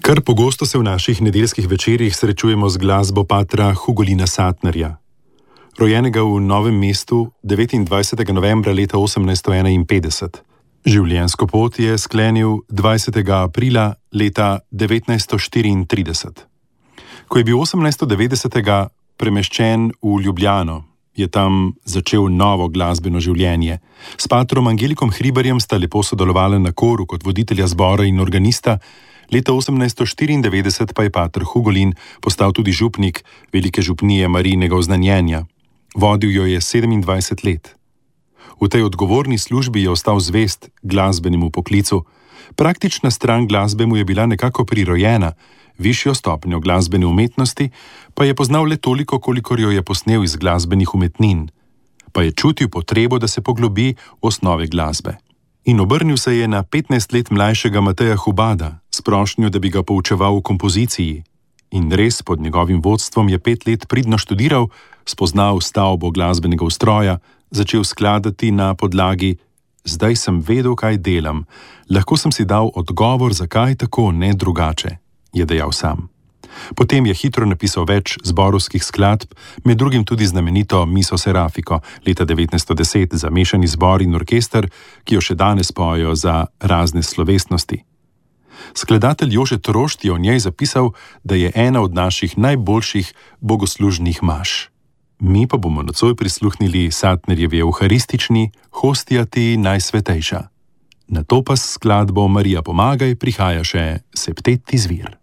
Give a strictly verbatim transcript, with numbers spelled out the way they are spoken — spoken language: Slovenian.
Kar pogosto se v naših nedeljskih večerjih srečujemo z glasbo patra Hugolina Satnerja. Rojenega v Novem mestu devetindvajsetega novembra leta osemnajststo enainpetdeset. Življenjsko pot je sklenil dvajsetega aprila leta devetnajststo štiriintrideset. Ko je bil osemnajststo devetdesetega premeščen v Ljubljano, je tam začel novo glasbeno življenje. S patrom Angelikom Hribarjem sta lepo sodelovala na koru kot voditelja zbora in organista. Leta osemnajststo štiriindevetdeset pa je pater Hugolin postal tudi župnik velike župnije Marijinega oznanjenja. Vodil jo je sedemindvajset let. V tej odgovorni službi je ostal zvest glasbenemu poklicu. Praktična stran glasbe mu je bila nekako prirojena, višjo stopnjo glasbene umetnosti pa je poznal le toliko, kolikor jo je posnel iz glasbenih umetnin. Pa je čutil potrebo, da se poglobi v osnove glasbe. In obrnil se je na petnajst let mlajšega Mateja Hubada s prošnjo, da bi ga poučeval v kompoziciji. In res pod njegovim vodstvom je pet let pridno študiral, spoznal stavbo glasbenega ustroja, začel skladati na podlagi "Zdaj sem vedel, kaj delam, lahko sem si dal odgovor, zakaj tako, ne drugače", je dejal sam. Potem je hitro napisal več zborovskih skladb, med drugim tudi znamenito Miso Serafiko leta devetnajststo deset za mešani zbor in orkester, ki jo še danes pojejo za razne slovesnosti. Skladatelj Jože Trošt je o njej zapisal, da je ena od naših najboljših bogoslužnih maš. Mi pa bomo nocoj prisluhnili Satnerjevi evharistični Hostija ti najsvetejša. Na to pa s skladbo Marija pomagaj prihaja še Septet izvir.